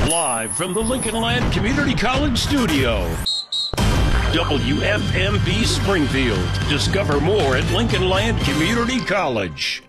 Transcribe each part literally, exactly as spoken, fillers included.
Live from the Lincoln Land Community College studio. W F M B Springfield. Discover more at Lincoln Land Community College.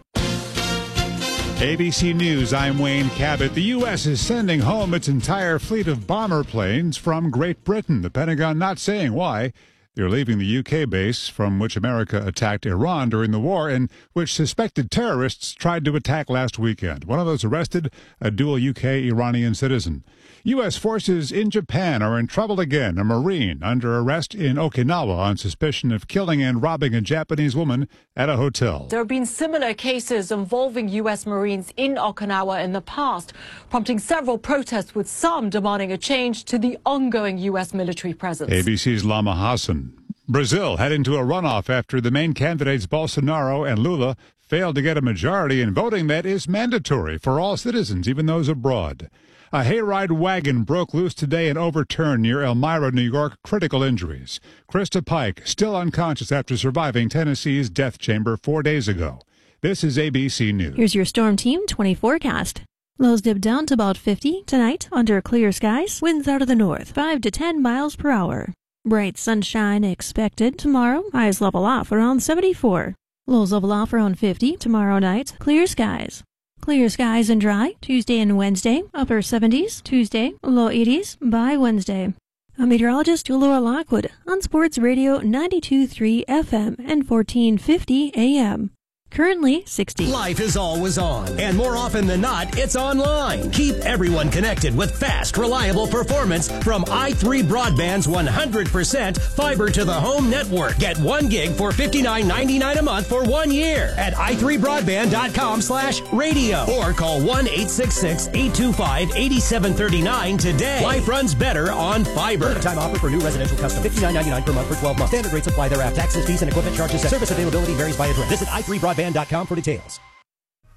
A B C News, I'm Wayne Cabot. The U S is sending home its entire fleet of bomber planes from Great Britain. The Pentagon not saying why. They're leaving the U K base from which America attacked Iran during the war and which suspected terrorists tried to attack last weekend. One of those arrested, a dual U K-Iranian citizen. U S forces in Japan are in trouble again. A Marine under arrest in Okinawa on suspicion of killing and robbing a Japanese woman at a hotel. There have been similar cases involving U S Marines in Okinawa in the past, prompting several protests with some demanding a change to the ongoing U S military presence. A B C's Lama Hassan. Brazil heading to a runoff after the main candidates Bolsonaro and Lula failed to get a majority in voting that is mandatory for all citizens, even those abroad. A hayride wagon broke loose today and overturned near Elmira, New York. Critical injuries. Krista Pike, still unconscious after surviving Tennessee's death chamber four days ago. This is A B C News. Here's your Storm Team twenty forecast. Lows dip down to about fifty tonight under clear skies. Winds out of the north, five to ten miles per hour. Bright sunshine expected tomorrow. Highs level off around seventy-four. Lows level off around fifty tomorrow night. Clear skies. Clear skies and dry Tuesday and Wednesday, upper seventies. Tuesday, low eighties by Wednesday. I'm meteorologist Laura Lockwood on Sports Radio ninety-two point three F M and fourteen fifty A M. Currently sixty. Life is always on, and more often than not, it's online. Keep everyone connected with fast, reliable performance from i three Broadband's one hundred percent fiber to the home network. Get one gig for fifty-nine ninety-nine a month for one year at i three broadband dot com slash radio or call one eight six six, eight two five, eight seven three nine today. Life runs better on fiber. Limited time offer for new residential custom. fifty-nine ninety-nine per month for twelve months. Standard rates apply thereafter. Taxes, fees, and equipment charges. Service availability varies by address. Visit i three broadband dot com for details.